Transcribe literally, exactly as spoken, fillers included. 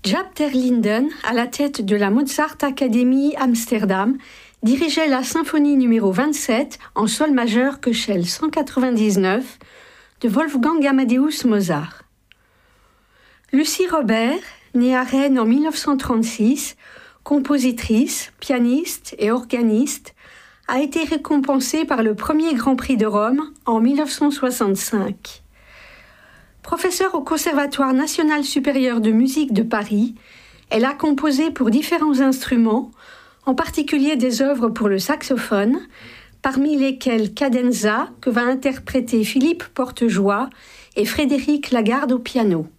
Jaap ter Linden, à la tête de la Mozart Academy Amsterdam, dirigeait la symphonie numéro vingt-sept en sol majeur Köchel cent quatre-vingt-dix-neuf de Wolfgang Amadeus Mozart. Lucie Robert, née à Rennes en mille neuf cent trente-six, compositrice, pianiste et organiste, a été récompensée par le premier Grand Prix de Rome en mille neuf cent soixante-cinq. Professeure au Conservatoire national supérieur de musique de Paris, elle a composé pour différents instruments, en particulier des œuvres pour le saxophone, parmi lesquelles Cadenza, que va interpréter Philippe Portejoie, et Frédéric Lagarde au piano.